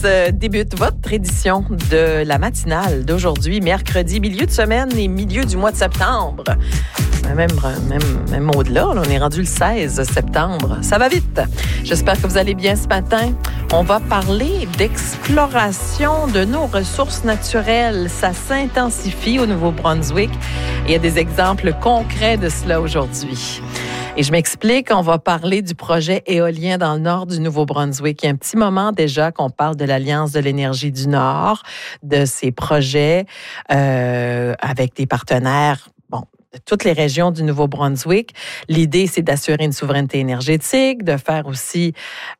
Débute votre édition de la matinale d'aujourd'hui, mercredi, milieu de semaine et milieu du mois de septembre. Même au-delà, là, on est rendu le 16 septembre. Ça va vite. J'espère que vous allez bien ce matin. On va parler d'exploration de nos ressources naturelles. Ça s'intensifie au Nouveau-Brunswick. Il y a des exemples concrets de cela aujourd'hui. Et je m'explique, on va parler du projet éolien dans le nord du Nouveau-Brunswick. Il y a un petit moment déjà qu'on parle de l'Alliance de l'énergie du Nord, de ces projets avec des partenaires de toutes les régions du Nouveau-Brunswick. L'idée, c'est d'assurer une souveraineté énergétique, de faire aussi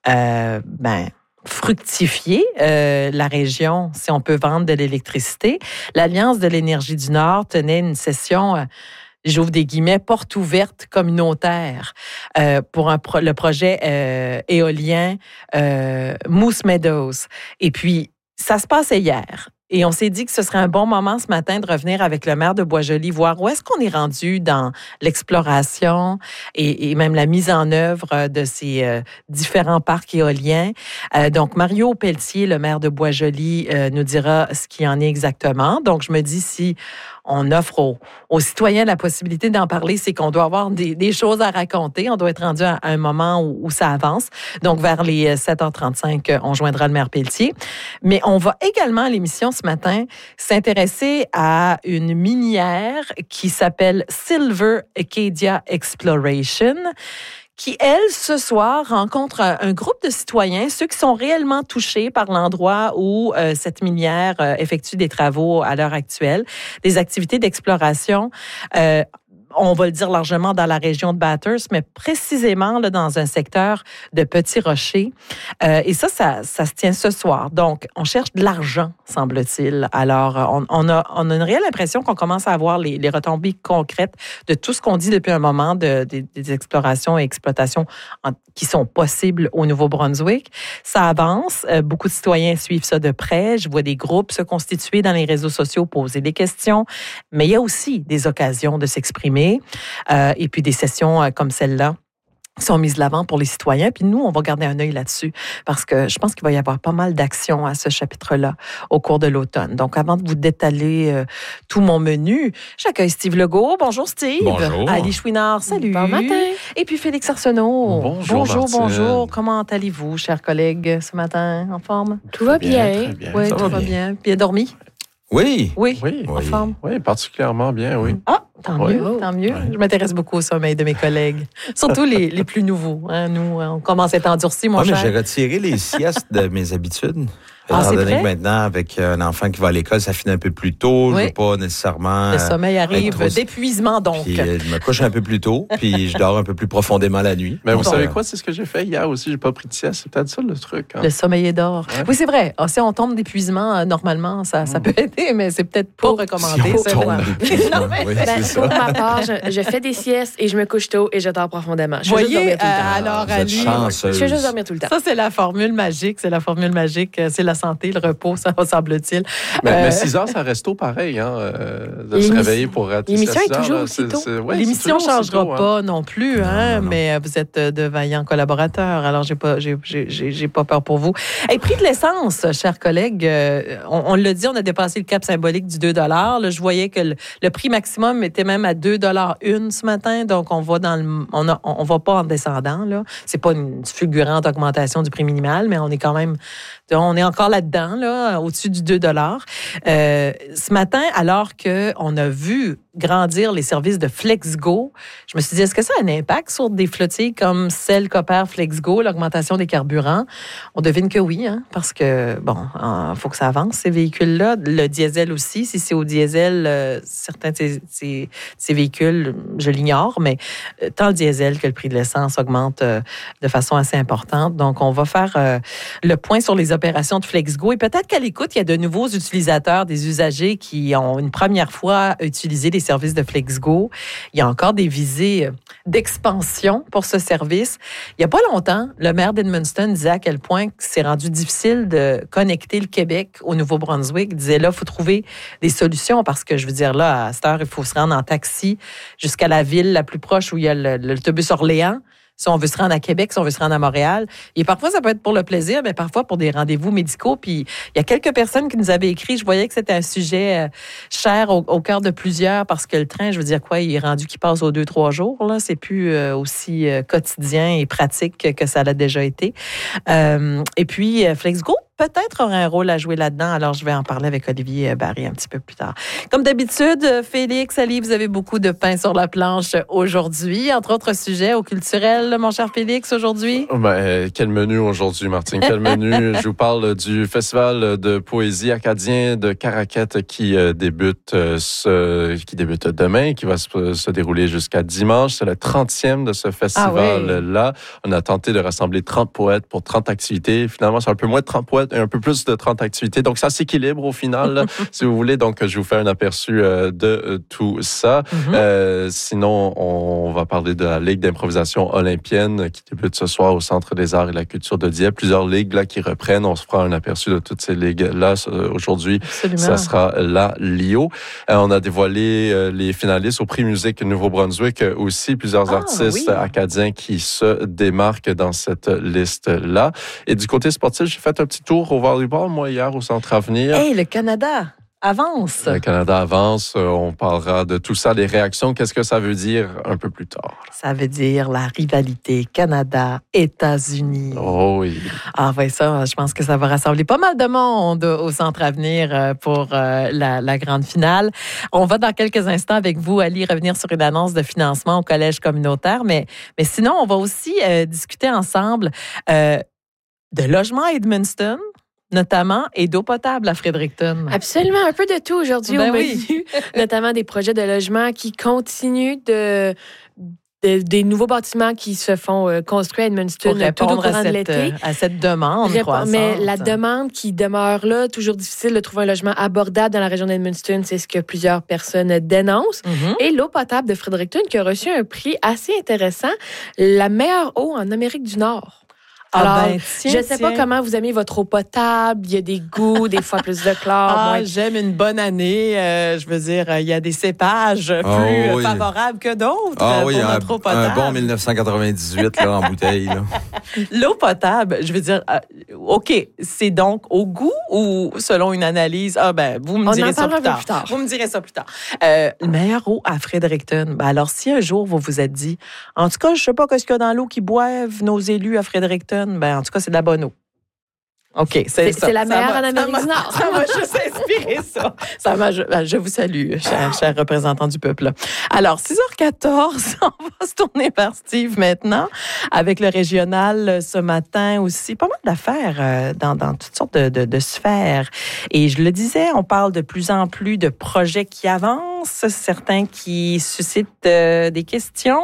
fructifier la région si on peut vendre de l'électricité. L'Alliance de l'énergie du Nord tenait une session j'ouvre des guillemets, porte ouverte communautaire pour le projet éolien Moose Meadows. Et puis, ça se passait hier. Et on s'est dit que ce serait un bon moment ce matin de revenir avec le maire de Boisjoli, voir où est-ce qu'on est rendu dans l'exploration et même la mise en œuvre de ces différents parcs éoliens. Donc, Mario Pelletier, le maire de Boisjoli, nous dira ce qu'il en est exactement. Donc, je me dis, si on offre aux citoyens la possibilité d'en parler, c'est qu'on doit avoir des choses à raconter. On doit être rendu à un moment où ça avance. Donc, vers les 7h35, on joindra le maire Pelletier. Mais on va également à l'émission ce matin s'intéresser à une minière qui s'appelle Silver Acadia Exploration, qui, elle, ce soir, rencontre un groupe de citoyens, ceux qui sont réellement touchés par l'endroit où cette minière effectue des travaux à l'heure actuelle, des activités d'exploration. On va le dire largement dans la région de Bathurst, mais précisément là, dans un secteur de Petits Rochers. Et ça se tient ce soir. Donc, on cherche de l'argent, semble-t-il. Alors, on a une réelle impression qu'on commence à avoir les retombées concrètes de tout ce qu'on dit depuis un moment, des explorations et exploitations qui sont possibles au Nouveau-Brunswick. Ça avance. Beaucoup de citoyens suivent ça de près. Je vois des groupes se constituer dans les réseaux sociaux, poser des questions. Mais il y a aussi des occasions de s'exprimer. Et puis des sessions comme celle-là sont mises de l'avant pour les citoyens. Puis nous, on va garder un œil là-dessus parce que je pense qu'il va y avoir pas mal d'actions à ce chapitre-là au cours de l'automne. Donc, avant de vous détailler tout mon menu, j'accueille Steve Legault. Bonjour, Steve. Bonjour. Ali Chouinard, salut. Bon matin. Et puis Félix Arsenault. Bonjour. Comment allez-vous, chers collègues, ce matin? En forme? Tout va bien. Très bien. Oui, Ça tout va bien. Bien dormi? Oui. Oui. En Oui. forme? Oui, particulièrement bien, oui. Ah, tant Oui. mieux, tant mieux. Oui. Je m'intéresse beaucoup au sommeil de mes collègues, surtout les plus nouveaux. Hein. Nous, on commence à être endurcis, mon cher. Mais j'ai retiré les siestes de mes habitudes. Ah, c'est Étant donné vrai? que maintenant, avec un enfant qui va à l'école, ça finit un peu plus tôt. Oui. Je veux pas nécessairement... Le sommeil arrive trop- d'épuisement, donc. Puis je me couche un peu plus tôt, puis je dors un peu plus profondément la nuit. Mais vous Donc, savez quoi? C'est ce que j'ai fait hier aussi. J'ai pas pris de sieste. C'est peut-être ça le truc. Hein? Le sommeiller d'or. Ouais. Oui, c'est vrai. Ah, si on tombe d'épuisement, normalement, ça peut aider, mais c'est peut-être pas recommandé. Si on c'est tombe vrai. d'épuisement, Non, mais- oui, Ben, c'est pour ça. ma part, je fais des siestes et je me couche tôt et je dors profondément. Je fais juste Voyez, dormir tout le temps. alors, Vous êtes Ali, chanceuse. Je fais juste dormir tout le temps. ça, c'est la formule magique. C'est la formule magique. C'est la santé, le repos, ça semble-t-il. Mais 6 heures, ça reste tôt pareil, hein, de se L'émission- réveiller pour rater l'émission 6 est heures, toujours là, aussi tôt. L'émission ne changera hein. pas non plus, hein, non. mais vous êtes de vaillants collaborateurs, alors j'ai pas peur pour vous. Hey, prix de l'essence, chers collègues, on l'a dit, on a dépassé le cap symbolique du 2 $. Là, je voyais que le prix maximum était même à 2,01 $1 ce matin, donc on va on va pas en descendant là. C'est pas une fulgurante augmentation du prix minimal, mais on est quand même, on est encore là-dedans là, au-dessus du 2 $. Ce matin, alors que on a vu grandir les services de FlexGo, je me suis dit, est-ce que ça a un impact sur des flottilles comme celle qu'opère FlexGo, l'augmentation des carburants? On devine que oui, hein, parce que, bon, faut que ça avance, ces véhicules-là. Le diesel aussi, si c'est au diesel, certains de ces véhicules, je l'ignore, mais tant le diesel que le prix de l'essence augmente de façon assez importante. Donc, on va faire le point sur les opérations de FlexGo et peut-être qu'à l'écoute, il y a de nouveaux utilisateurs, des usagers qui ont une première fois utilisé les services de FlexGo. Il y a encore des visées d'expansion pour ce service. Il n'y a pas longtemps, le maire d'Edmundston disait à quel point c'est rendu difficile de connecter le Québec au Nouveau-Brunswick. Il disait là, il faut trouver des solutions parce que, je veux dire, là, à cette heure, il faut se rendre en taxi jusqu'à la ville la plus proche où il y a l'autobus Orléans. si on veut se rendre à Québec, si on veut se rendre à Montréal. Et parfois, ça peut être pour le plaisir, mais parfois pour des rendez-vous médicaux. Puis il y a quelques personnes qui nous avaient écrit. Je voyais que c'était un sujet cher au cœur de plusieurs parce que le train, je veux dire quoi, il est rendu qu'il passe aux 2-3 jours. Là, c'est plus aussi quotidien et pratique que ça l'a déjà été. Et puis, FlexGo peut-être aura un rôle à jouer là-dedans. Alors, je vais en parler avec Olivier Barry un petit peu plus tard. Comme d'habitude, Félix, Ali, vous avez beaucoup de pain sur la planche aujourd'hui. Entre autres sujets au culturel, mon cher Félix, aujourd'hui. Quel menu aujourd'hui, Martine? Quel menu? Je vous parle du Festival de poésie acadien de Caraquette qui débute demain, qui va se dérouler jusqu'à dimanche. C'est le 30e de ce festival-là. On a tenté de rassembler 30 poètes pour 30 activités. Finalement, c'est un peu moins de 30 poètes et un peu plus de 30 activités. Donc, ça s'équilibre au final, là, si vous voulez. Donc, je vous fais un aperçu de tout ça. Sinon, on va parler de la Ligue d'improvisation olympienne qui débute ce soir au Centre des arts et de la culture de Dieppe. Plusieurs ligues là, qui reprennent. On se fera un aperçu de toutes ces ligues-là. Aujourd'hui, ça sera la LIO. On a dévoilé les finalistes au Prix Musique Nouveau-Brunswick. Aussi, plusieurs artistes acadiens qui se démarquent dans cette liste-là. Et du côté sportif, j'ai fait un petit tour au volleyball, moi, hier, au Centre Avenir. Hey, le Canada avance. Le Canada avance. On parlera de tout ça, des réactions. Qu'est-ce que ça veut dire un peu plus tard? Ça veut dire la rivalité Canada-États-Unis. Oh oui. Ah oui, ça, je pense que ça va rassembler pas mal de monde au Centre Avenir pour la grande finale. On va dans quelques instants avec vous, Ali, revenir sur une annonce de financement au collège communautaire. Mais sinon, on va aussi discuter ensemble de logement à Edmundston, notamment, et d'eau potable à Fredericton. Absolument, un peu de tout aujourd'hui au menu, notamment des projets de logement qui continuent des nouveaux bâtiments qui se font construire à Edmundston tout au courant de l'été. À cette demande croissante. Mais la demande qui demeure là, toujours difficile de trouver un logement abordable dans la région d'Edmundston, c'est ce que plusieurs personnes dénoncent. Et l'eau potable de Fredericton qui a reçu un prix assez intéressant, la meilleure eau en Amérique du Nord. Alors, je ne sais pas comment vous aimez votre eau potable. Il y a des goûts, des fois plus de chlore. J'aime une bonne année. Je veux dire, il y a des cépages plus favorables que d'autres pour notre eau potable. Un bon 1998 là, en bouteille. Là. L'eau potable, je veux dire, OK, c'est donc au goût ou selon une analyse? Vous me direz ça plus tard. Vous me direz ça plus tard. Meilleure eau à Fredericton. Alors, si un jour vous vous êtes dit, en tout cas, je ne sais pas ce qu'il y a dans l'eau qui boivent nos élus à Fredericton, en tout cas, c'est de la bonne eau. OK, c'est ça. C'est la meilleure en Amérique du Nord. Ça m'a juste inspiré ça. Je vous salue, cher représentant du peuple. Alors, 6h14, on va se tourner vers Steve maintenant, avec le régional ce matin aussi. Pas mal d'affaires dans toutes sortes de sphères. Et je le disais, on parle de plus en plus de projets qui avancent, certains qui suscitent des questions.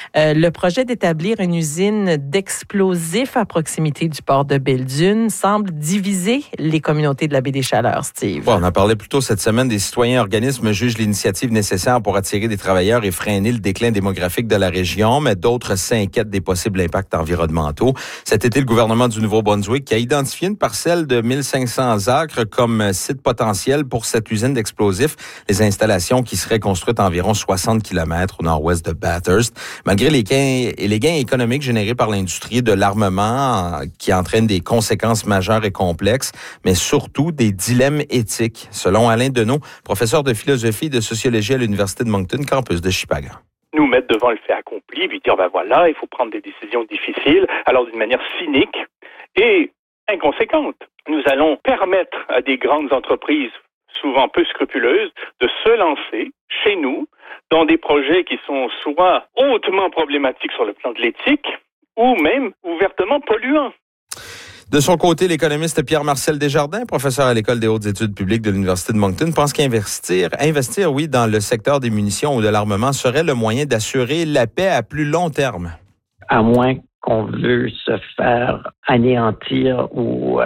Le projet d'établir une usine d'explosifs à proximité du port de Belledune semble diviser les communautés de la baie des Chaleurs, Steve. On en parlait plus tôt cette semaine. Des citoyens et organismes jugent l'initiative nécessaire pour attirer des travailleurs et freiner le déclin démographique de la région, mais d'autres s'inquiètent des possibles impacts environnementaux. Cet été, le gouvernement du Nouveau-Brunswick a identifié une parcelle de 1500 acres comme site potentiel pour cette usine d'explosifs. Les installations qui seraient construites à environ 60 km au nord-ouest de Bathurst. Malgré les gains économiques générés par l'industrie de l'armement qui entraînent des conséquences majeures et complexes, mais surtout des dilemmes éthiques, selon Alain Deneau, professeur de philosophie et de sociologie à l'Université de Moncton, campus de Chipagan. Nous mettre devant le fait accompli, puis dire, voilà, il faut prendre des décisions difficiles, alors d'une manière cynique et inconséquente. Nous allons permettre à des grandes entreprises, souvent peu scrupuleuses, de se lancer chez nous dans des projets qui sont soit hautement problématiques sur le plan de l'éthique ou même ouvertement polluants. De son côté, l'économiste Pierre-Marcel Desjardins, professeur à l'École des hautes études publiques de l'Université de Moncton, pense qu'investir dans le secteur des munitions ou de l'armement serait le moyen d'assurer la paix à plus long terme. À moins qu'on veut se faire anéantir ou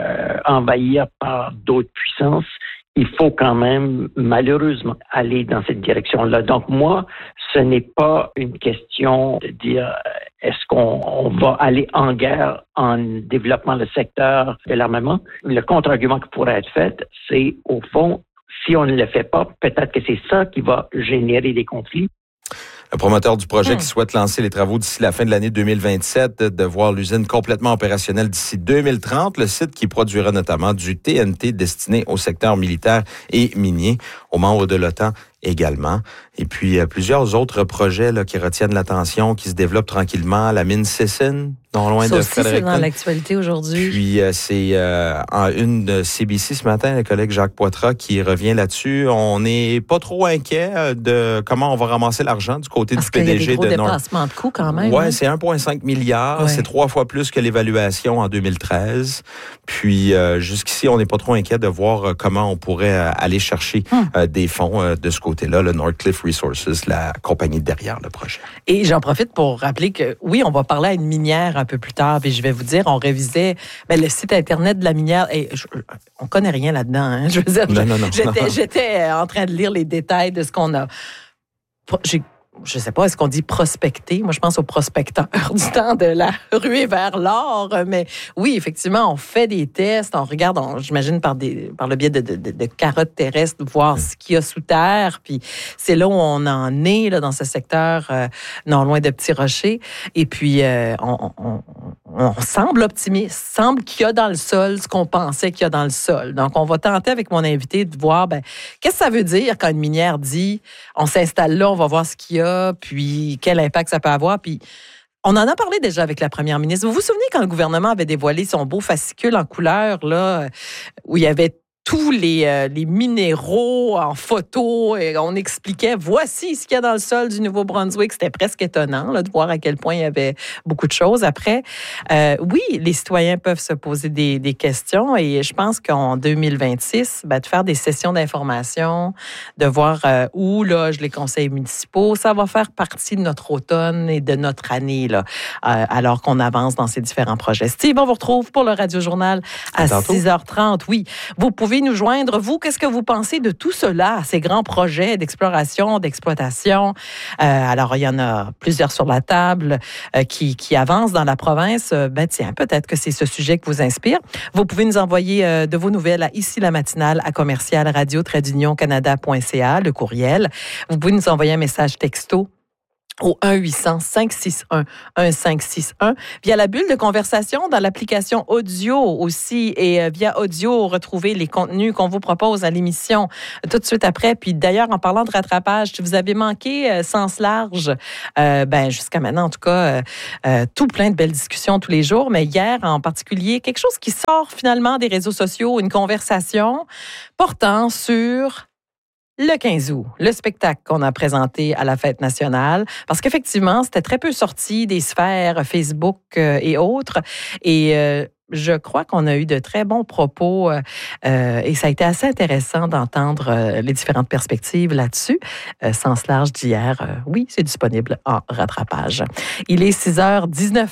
envahir par d'autres puissances, il faut quand même, malheureusement, aller dans cette direction-là. Donc, moi, ce n'est pas une question de dire est-ce qu'on va aller en guerre en développant le secteur de l'armement. Le contre-argument qui pourrait être fait, c'est, au fond, si on ne le fait pas, peut-être que c'est ça qui va générer des conflits. Le promoteur du projet qui souhaite lancer les travaux d'ici la fin de l'année 2027, de voir l'usine complètement opérationnelle d'ici 2030. Le site qui produira notamment du TNT destiné au secteur militaire et minier, aux membres de l'OTAN également. Et puis, plusieurs autres projets là, qui retiennent l'attention, qui se développent tranquillement. La mine Sisson, non loin de Fredericton. C'est dans l'actualité aujourd'hui. Puis, c'est en une de CBC ce matin, le collègue Jacques Poitras qui revient là-dessus. On n'est pas trop inquiet de comment on va ramasser l'argent du côté du PDG de North. Parce qu'il y a des gros dépassements de coûts quand même. Oui, c'est 1,5 milliard. Ouais. C'est 3 fois plus que l'évaluation en 2013. Puis, jusqu'ici, on n'est pas trop inquiet de voir comment on pourrait aller chercher des fonds de ce côté-là, le Northcliffe Resources, la compagnie derrière le projet. Et j'en profite pour rappeler que, oui, on va parler à une minière un peu plus tard, puis je vais vous dire, on révisait le site Internet de la minière. Et on connaît rien là-dedans. Hein, je veux dire, j'étais en train de lire les détails de ce qu'on a. Je sais pas, est-ce qu'on dit prospecter? Moi, je pense aux prospecteurs du temps de la ruée vers l'or. Mais oui, effectivement, on fait des tests, on regarde, j'imagine, par le biais de carottes terrestres, voir ce qu'il y a sous terre. Puis c'est là où on en est, là, dans ce secteur, non loin de Petits Rochers. Et puis, on semble optimiste. Semble qu'il y a dans le sol ce qu'on pensait qu'il y a dans le sol. Donc, on va tenter avec mon invité de voir, qu'est-ce que ça veut dire quand une minière dit, on s'installe là, on va voir ce qu'il y a, puis quel impact ça peut avoir. Puis on en a parlé déjà avec la première ministre. Vous vous souvenez quand le gouvernement avait dévoilé son beau fascicule en couleur, là, où il y avait tous les minéraux en photo et on expliquait, voici ce qu'il y a dans le sol du Nouveau-Brunswick. C'était presque étonnant là, de voir à quel point il y avait beaucoup de choses. Après, oui, les citoyens peuvent se poser des questions et je pense qu'en 2026, de faire des sessions d'information, de voir où loge les conseils municipaux, ça va faire partie de notre automne et de notre année là, alors qu'on avance dans ces différents projets. Steve, on vous retrouve pour le Radio-Journal à 6h30. Oui, vous pouvez nous joindre. Vous, qu'est-ce que vous pensez de tout cela, ces grands projets d'exploration, d'exploitation? Alors, il y en a plusieurs sur la table qui avancent dans la province. Tiens, peut-être que c'est ce sujet qui vous inspire. Vous pouvez nous envoyer de vos nouvelles à ici la matinale à commercial-radio-canada.ca, le courriel. Vous pouvez nous envoyer un message texto au 1-800-561-1561, via la bulle de conversation dans l'application audio aussi, et via audio, retrouver les contenus qu'on vous propose à l'émission tout de suite après. Puis d'ailleurs, en parlant de rattrapage, si vous avez manqué Sens large, jusqu'à maintenant, en tout cas, tout plein de belles discussions tous les jours, mais hier en particulier, quelque chose qui sort finalement des réseaux sociaux, une conversation portant sur le 15 août, le spectacle qu'on a présenté à la Fête nationale, parce qu'effectivement, c'était très peu sorti des sphères Facebook et autres, et je crois qu'on a eu de très bons propos et ça a été assez intéressant d'entendre les différentes perspectives là-dessus. Sens large d'hier, oui, c'est disponible en rattrapage. Il est 6h19.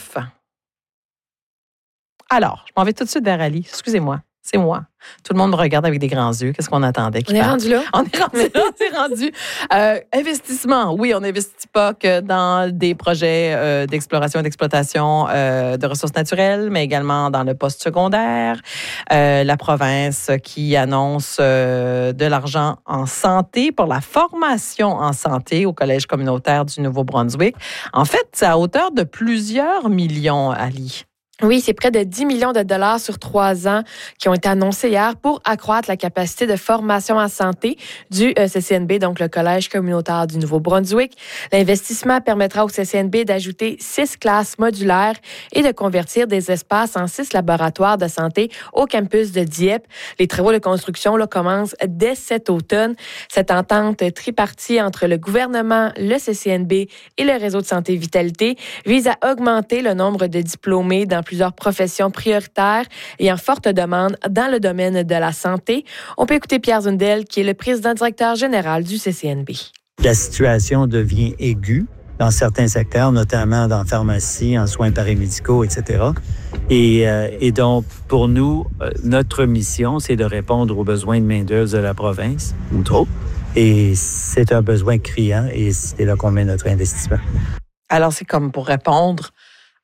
Alors, je m'en vais tout de suite vers Ali. Excusez-moi, c'est moi. Tout le monde me regarde avec des grands yeux. Qu'est-ce qu'on attendait? On est rendu là? On est rendu. Investissement. Oui, on n'investit pas que dans des projets d'exploration et d'exploitation de ressources naturelles, mais également dans le post-secondaire. La province qui annonce de l'argent en santé pour la formation en santé au Collège communautaire du Nouveau-Brunswick. En fait, c'est à hauteur de plusieurs millions, Ali. Oui, c'est près de 10 millions de dollars sur 3 ans qui ont été annoncés hier pour accroître la capacité de formation en santé du CCNB, donc le Collège communautaire du Nouveau-Brunswick. L'investissement permettra au CCNB d'ajouter 6 classes modulaires et de convertir des espaces en 6 laboratoires de santé au campus de Dieppe. Les travaux de construction commencent dès cet automne. Cette entente tripartie entre le gouvernement, le CCNB et le réseau de santé Vitalité vise à augmenter le nombre de diplômés dans plusieurs professions prioritaires et en forte demande dans le domaine de la santé. On peut écouter Pierre Zundel, qui est le président-directeur général du CCNB. La situation devient aiguë dans certains secteurs, notamment dans la pharmacie, en soins paramédicaux, etc. Et donc, pour nous, notre mission, c'est de répondre aux besoins de main-d'œuvre de la province, ou trop. Et c'est un besoin criant et c'est là qu'on met notre investissement. Alors, c'est comme pour répondre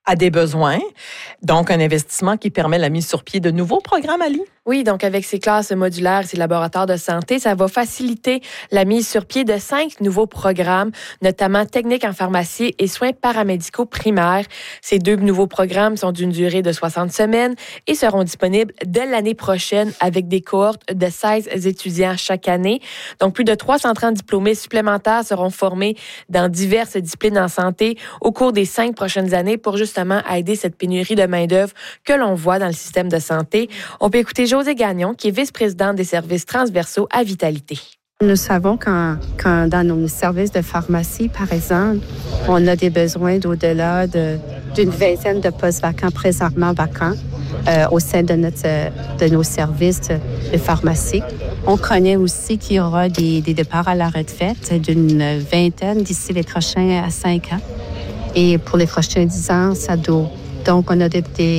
à des besoins. Donc, un investissement qui permet la mise sur pied de nouveaux programmes, Ali? Oui, donc avec ces classes modulaires et ces laboratoires de santé, ça va faciliter la mise sur pied de 5 nouveaux programmes, notamment techniques en pharmacie et soins paramédicaux primaires. Ces 2 nouveaux programmes sont d'une durée de 60 semaines et seront disponibles dès l'année prochaine avec des cohortes de 16 étudiants chaque année. Donc, plus de 330 diplômés supplémentaires seront formés dans diverses disciplines en santé au cours des 5 prochaines années pour justement aider cette pénurie de main-d'œuvre que l'on voit dans le système de santé. On peut écouter Josée Gagnon, qui est vice-présidente des services transversaux à Vitalité. Nous savons quand dans nos services de pharmacie, par exemple, on a des besoins d'au-delà d'une vingtaine de postes vacants, présentement vacants, au sein de nos services de pharmacie. On connaît aussi qu'il y aura des départs à la retraite d'une vingtaine d'ici les prochains 5 ans. Et pour les prochains 10 ans, ça doit. Donc, on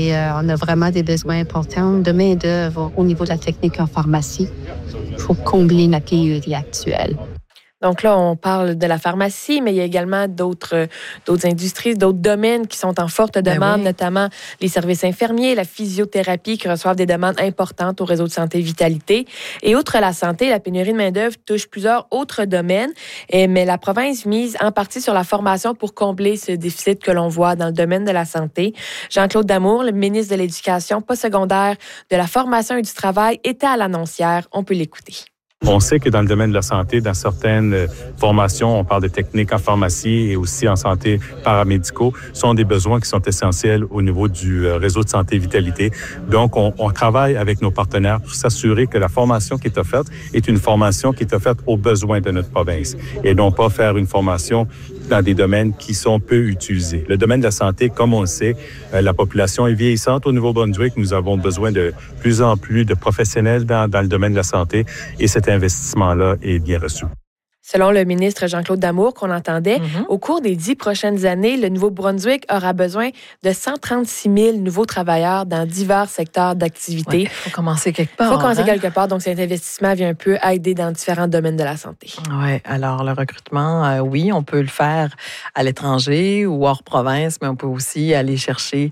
a vraiment des besoins importants de main-d'œuvre au niveau de la technique en pharmacie pour combler la pénurie actuelle. Donc là, on parle de la pharmacie, mais il y a également d'autres industries, d'autres domaines qui sont en forte demande, notamment les services infirmiers, la physiothérapie qui reçoivent des demandes importantes au réseau de santé Vitalité. Et outre la santé, la pénurie de main-d'œuvre touche plusieurs autres domaines, mais la province mise en partie sur la formation pour combler ce déficit que l'on voit dans le domaine de la santé. Jean-Claude Damour, le ministre de l'Éducation postsecondaire, de la formation et du travail, était à l'annoncière. On peut l'écouter. On sait que dans le domaine de la santé, dans certaines formations, on parle de techniques en pharmacie et aussi en santé paramédicaux, sont des besoins qui sont essentiels au niveau du réseau de santé Vitalité. Donc, on travaille avec nos partenaires pour s'assurer que la formation qui est offerte est une formation qui est offerte aux besoins de notre province et non pas faire une formation dans des domaines qui sont peu utilisés. Le domaine de la santé, comme on le sait, la population est vieillissante au Nouveau-Brunswick. Nous avons besoin de plus en plus de professionnels dans le domaine de la santé et cet investissement-là est bien reçu. Selon le ministre Jean-Claude Damour, qu'on entendait, au cours des 10 prochaines années, le Nouveau-Brunswick aura besoin de 136 000 nouveaux travailleurs dans divers secteurs d'activité. Il faut commencer quelque part. Il faut commencer quelque part. Donc, cet investissement vient un peu aider dans différents domaines de la santé. Oui, alors le recrutement, oui, on peut le faire à l'étranger ou hors province, mais on peut aussi aller chercher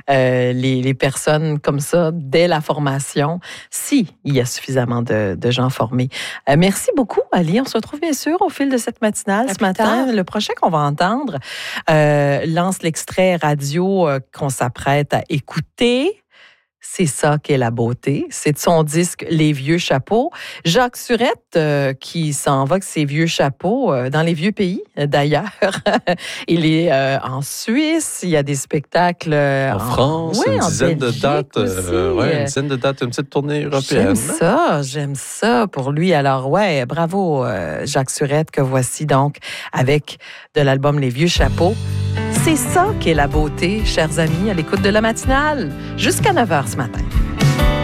les personnes comme ça dès la formation, s'il y a suffisamment de gens formés. Merci beaucoup, Ali. On se retrouve bien sûr au fil de cette matinale ce matin. Le prochain qu'on va entendre lance l'extrait radio qu'on s'apprête à écouter. C'est ça qu'est la beauté. C'est de son disque Les Vieux Chapeaux. Jacques Surette qui s'en va avec ses vieux chapeaux dans les vieux pays, d'ailleurs. Il est en Suisse. Il y a des spectacles en France, une dizaine de dates. Une dizaine de dates, une petite tournée européenne. J'aime ça pour lui. Alors, bravo Jacques Surette que voici donc avec de l'album Les Vieux Chapeaux. C'est ça qu'est la beauté, chers amis, à l'écoute de la matinale, jusqu'à 9h ce matin.